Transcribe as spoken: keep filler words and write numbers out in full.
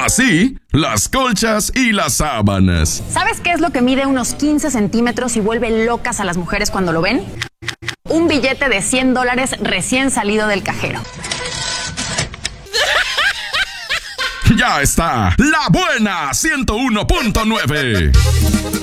Así, las colchas y las sábanas. ¿Sabes qué es lo que mide unos quince centímetros y vuelve locas a las mujeres cuando lo ven? Un billete de cien dólares recién salido del cajero. Ya está, La Buena ciento uno punto nueve.